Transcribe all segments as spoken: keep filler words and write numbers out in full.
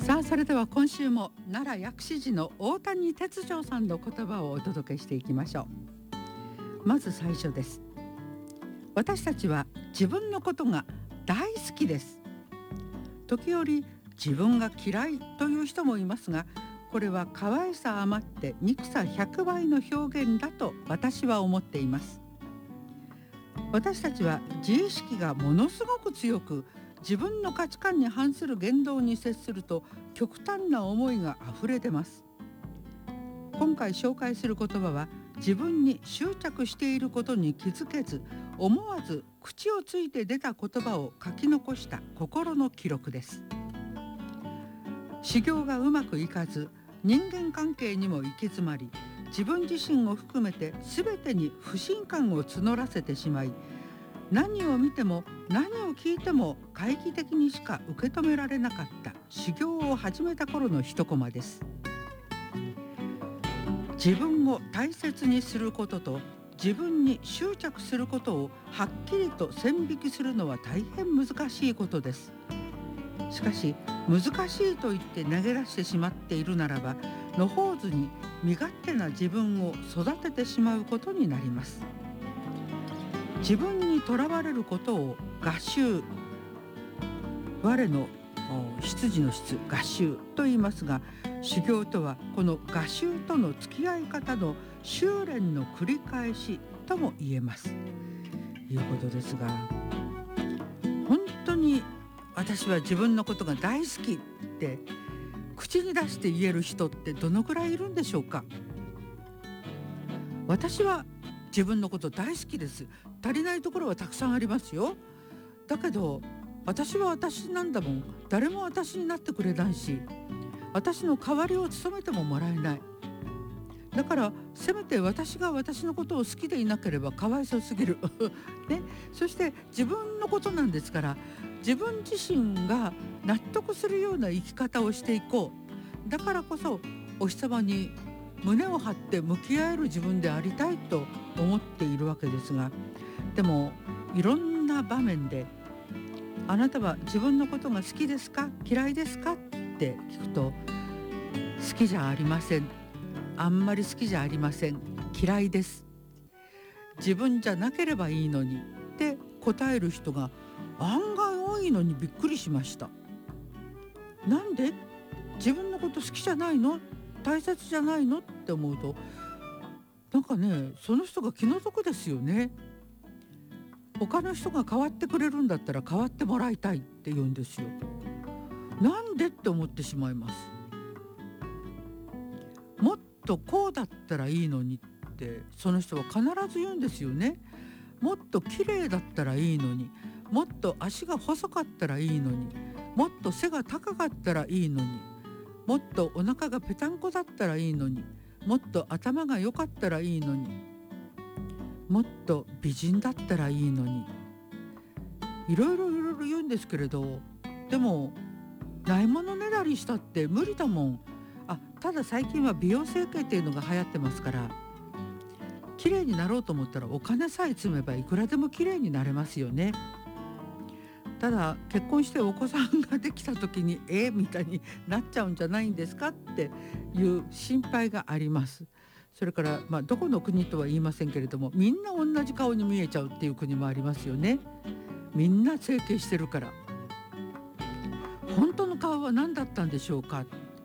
さあ、それでは今週も奈良薬師寺の大谷哲丈さんの言葉をお届けしていきましょう。まず最初です。私たちは自分のことが大好きです。時折自分が嫌いという人もいますが、これは可愛さ余って憎さひゃくばいの表現だと私は思っています。私たちは自意識がものすごく強く、自分の価値観に反する言動に接すると極端な思いがあふれ出ます。今回紹介する言葉は、自分に執着していることに気づけず、思わず口をついて出た言葉を書き残した心の記録です。修行がうまくいかず、人間関係にも行き詰まり、自分自身を含めて全てに不信感を募らせてしまい、何を見ても何を聞いても懐疑的にしか受け止められなかった修行を始めた頃の一コマです。自分を大切にすることと自分に執着することをはっきりと線引きするのは大変難しいことです。しかし難しいと言って投げ出してしまっているならば、野放図に身勝手な自分を育ててしまうことになります。自分にとらわれることを我習、我の出自の出、我習と言いますが、修行とはこの我習との付き合い方の修練の繰り返しとも言えます。いうことですが、本当に私は自分のことが大好きって口に出して言える人ってどのくらいいるんでしょうか。私は自分のこと大好きです。足りないところはたくさんありますよ。だけど私は私なんだもん。誰も私になってくれないし、私の代わりを務めてももらえない。だからせめて私が私のことを好きでいなければかわいそうすぎる、ね、そして自分のことなんですから、自分自身が納得するような生き方をしていこう。だからこそお日様に胸を張って向き合える自分でありたいと思っているわけですが、でもいろんな場面で、あなたは自分のことが好きですか、嫌いですかって聞くと、好きじゃありません、あんまり好きじゃありません、嫌いです、自分じゃなければいいのにって答える人が案外多いのにびっくりしました。なんで？自分のこと好きじゃないの？大切じゃないのって思うと、なんかね、その人が気の毒ですよね。他の人が変わってくれるんだったら変わってもらいたいって言うんですよ。なんでって思ってしまいます。もっとこうだったらいいのにってその人は必ず言うんですよね。もっと綺麗だったらいいのに、もっと足が細かったらいいのに、もっと背が高かったらいいのに、もっとお腹がぺたんこだったらいいのに、もっと頭が良かったらいいのに、もっと美人だったらいいのに、いろいろいろいろ言うんですけれど、でもないものねだりしたって無理だもん。あ、ただ最近は美容整形っていうのが流行ってますから、綺麗になろうと思ったらお金さえ積めばいくらでも綺麗になれますよね。ただ結婚してお子さんができた時にえー、みたいになっちゃうんじゃないんですかっていう心配があります。それから、まあ、どこの国とは言いませんけれども、みんな同じ顔に見えちゃうっていう国もありますよね。みんな整形してるから。本当の顔は何だったんでしょうか。ね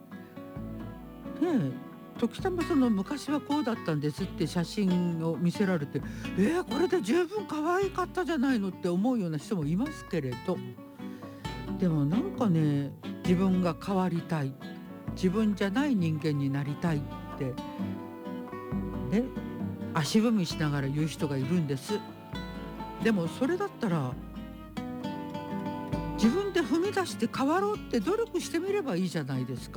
え、時たまその昔はこうだったんですって写真を見せられて、えー、これで十分可愛かったじゃないのって思うような人もいますけれど、でもなんかね、自分が変わりたい、自分じゃない人間になりたいってね、足踏みしながら言う人がいるんです。でもそれだったら自分で踏み出して変わろうって努力してみればいいじゃないですか。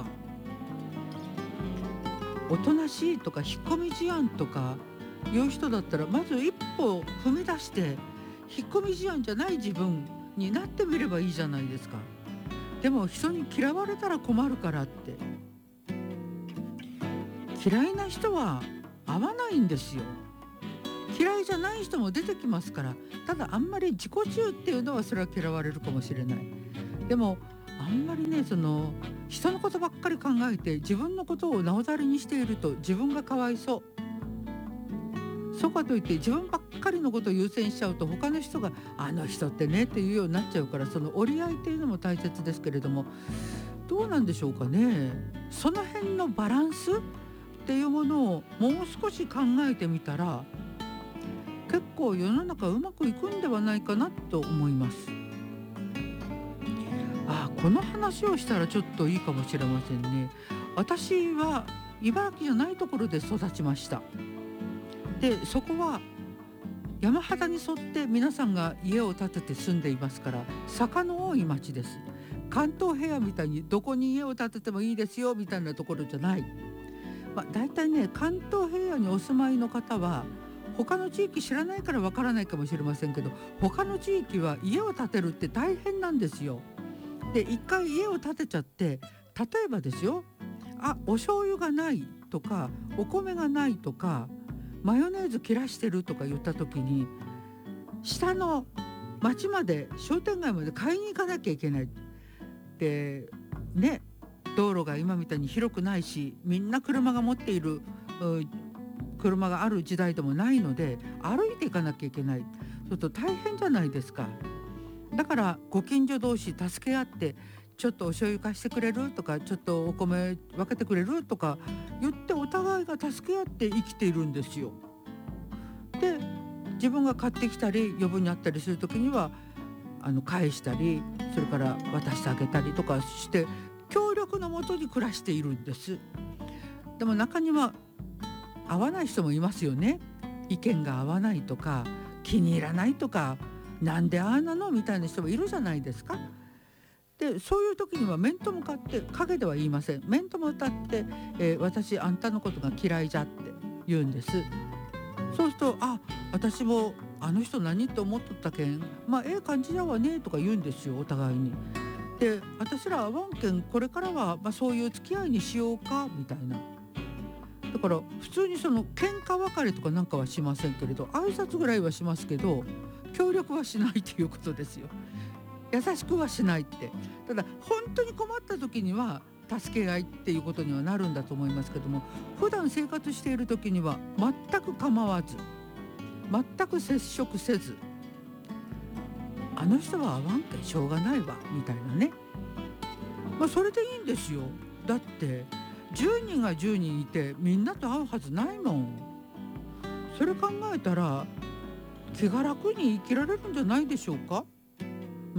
おとなしいとか引っ込み思案とかいう人だったら、まず一歩踏み出して引っ込み思案じゃない自分になってみればいいじゃないですか。でも人に嫌われたら困るからって、嫌いな人は合わないんですよ。嫌いじゃない人も出てきますから。ただあんまり自己中っていうのはそれは嫌われるかもしれない。でもあんまりね、その人のことばっかり考えて自分のことをなおざりにしていると自分がかわいそう。そうかといって自分ばっかりのことを優先しちゃうと他の人があの人ってねっていうようになっちゃうから、その折り合いっていうのも大切ですけれども、どうなんでしょうかね。その辺のバランスっていうものをもう少し考えてみたら結構世の中うまくいくんではないかなと思います。ああ、この話をしたらちょっといいかもしれませんね。私は茨城じゃないところで育ちました。でそこは山肌に沿って皆さんが家を建てて住んでいますから、坂の多い町です。関東平野みたいにどこに家を建ててもいいですよみたいなところじゃない。まあ、大体ね、関東平野にお住まいの方は他の地域知らないからわからないかもしれませんけど、他の地域は家を建てるって大変なんですよ。で一回家を建てちゃって、例えばですよ、あ、お醤油がないとかお米がないとかマヨネーズ切らしてるとか言った時に、下の町まで商店街まで買いに行かなきゃいけない。でね、道路が今みたいに広くないし、みんな車が持っている車がある時代でもないので歩いていかなきゃいけない。ちょっと大変じゃないですか。だからご近所同士助け合って、ちょっとお醤油貸してくれるとか、ちょっとお米分けてくれるとか言ってお互いが助け合って生きているんですよ。で自分が買ってきたり余分にあったりする時にはあの返したり、それから渡してあげたりとかして協力のもとに暮らしているんです。でも中には合わない人もいますよね。意見が合わないとか気に入らないとか、なんでああなのみたいな人もいるじゃないですか。でそういう時には面と向かって、陰では言いません、面と向かって、えー私あんたのことが嫌いじゃって言うんです。そうすると、あ、私もあの人何って思っとったけん、まあええ感じだわねとか言うんですよ、お互いに。で私ら合わんけんこれからはまあそういう付き合いにしようかみたいな。だから普通にその喧嘩別れとかなんかはしませんけれど、挨拶ぐらいはしますけど協力はしないということですよ。優しくはしないって。ただ本当に困った時には助け合いっていうことにはなるんだと思いますけども、普段生活している時には全く構わず、全く接触せず、あの人は合わんけんしょうがないわみたいなね。まあそれでいいんですよ。だってじゅうにんがじゅうにんいてみんなと会うはずないもん。それ考えたら気が楽に生きられるんじゃないでしょうか。うん、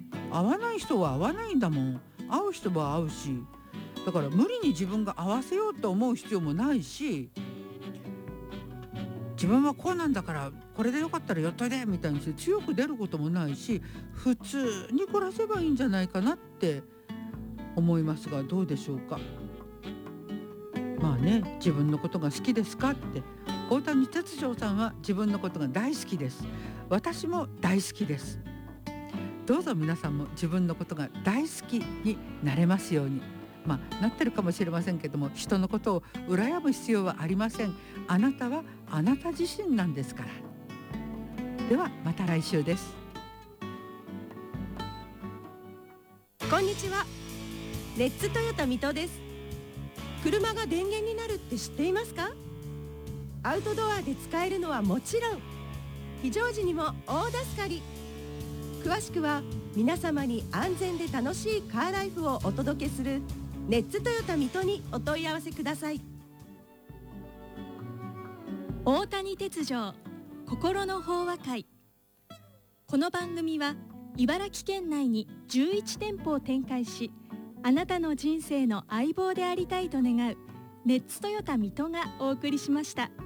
合わない人は合わないんだもん。会う人は会うし、だから無理に自分が合わせようと思う必要もないし、自分はこうなんだからこれでよかったらやっといでみたいにして強く出ることもないし、普通に暮らせばいいんじゃないかなって思いますが、どうでしょうか。まあね、自分のことが好きですかって、大谷哲丈さんは自分のことが大好きです。私も大好きです。どうぞ皆さんも自分のことが大好きになれますように。まあなってるかもしれませんけども、人のことを羨む必要はありません。あなたはあなた自身なんですから。ではまた来週です。 こんにちは。レッツトヨタ水戸です。車が電源になるって知っていますか？アウトドアで使えるのはもちろん、非常時にも大助かり。詳しくは皆様に安全で楽しいカーライフをお届けするレッツトヨタ水戸にお問い合わせください。 大谷哲丈心の法話会。この番組は茨城県内にじゅういち店舗を展開し、あなたの人生の相棒でありたいと願うレッツトヨタ水戸がお送りしました。